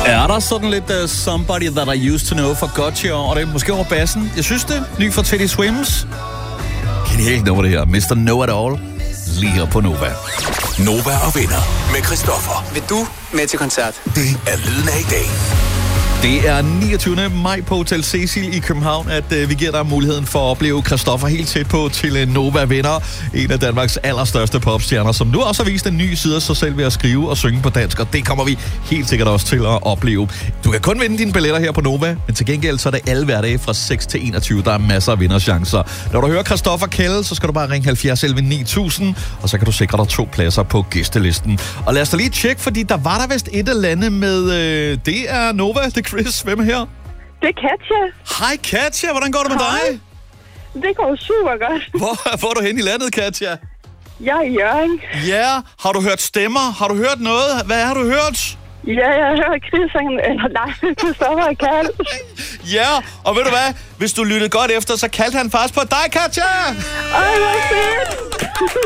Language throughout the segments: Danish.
Er der sådan lidt Somebody That I Used To Know for Gotcha over det? Måske over bassen? Jeg synes det. Ny fra Teddy Swims. Genialt nummer det her. Mr. Know It All. Lige her på Nova. Nova og venner med Christoffer. Vil du med til koncert? Det er lyden af i dag. Det er 29. maj på Hotel Cecil i København, at vi giver dig muligheden for at opleve Christoffer helt tæt på til Nova Venner. En af Danmarks allerstørste popstjerner, som nu også har vist en ny side af sig selv ved at skrive og synge på dansk. Og det kommer vi helt sikkert også til at opleve. Du kan kun vinde dine billetter her på Nova, men til gengæld så er det alle hverdage fra 6 til 21. Der er masser af vinderchancer. Når du hører Christoffer kalde, så skal du bare ringe 70 11 9000, og så kan du sikre dig 2 pladser på gæstelisten. Og lad os da lige tjekke, fordi der var der vist et eller andet med... det er Nova, det Chris, hvem er her? Det er Katja. Hej Katja, hvordan går det med dig? Det går super godt. Hvor er du hen i landet, Katja? Jeg er i Hjørring. Ja, har du hørt stemmer? Har du hørt noget? Hvad har du hørt? Ja, jeg har hørt Christoffer og Karl. Ja, og ved du hvad? Hvis du lyttede godt efter, så kaldte han faktisk på dig, Katja! Ej, hvor fedt!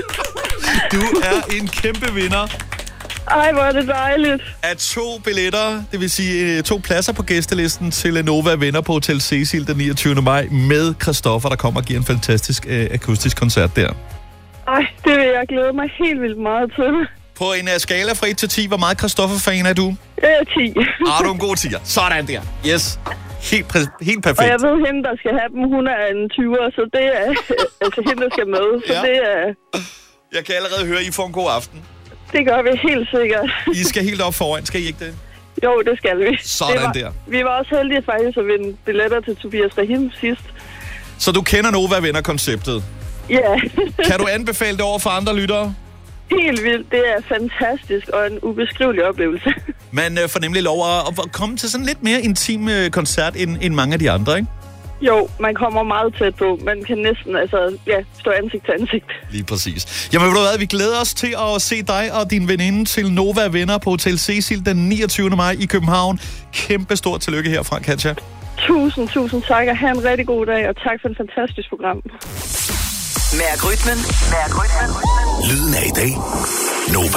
Du er en kæmpe vinder. Ej, hvor er det dejligt. Af 2 billetter, det vil sige 2 pladser på gæstelisten til Nova Venner på Hotel Cecil den 29. maj med Christoffer, der kommer og giver en fantastisk akustisk koncert der. Ej, det vil jeg glæde mig helt vildt meget til. På en skala fra 1 til 10, hvor meget Christoffer-fan er du? 10. Du er en god 10'er. Sådan der. Yes. Helt perfekt. Og jeg ved, hende, der skal have dem, hun er en 20'er, så det er altså hende, der skal med. Så det er... Jeg kan allerede høre, at I får en god aften. Det gør vi helt sikkert. I skal helt op foran, skal I ikke det? Jo, det skal vi. Sådan der. Vi var også heldige faktisk at vinde billetter til Tobias Rahim sidst. Så du kender Nova Venner-konceptet? Ja. Kan du anbefale det over for andre lyttere? Helt vildt. Det er fantastisk og en ubeskrivelig oplevelse. Man får nemlig lov at komme til sådan lidt mere intim koncert end mange af de andre, ikke? Jo, man kommer meget tæt på. Man kan næsten stå ansigt til ansigt. Lige præcis. Jamen ved du hvad, vi glæder os til at se dig og din veninde til Nova Venner på Hotel Cecil den 29. maj i København. Kæmpe stort tillykke herfra, Katja. Tusind tak, og have en rigtig god dag, og tak for et fantastisk program. Mærk rytmen. Lyden af i dag. Nova.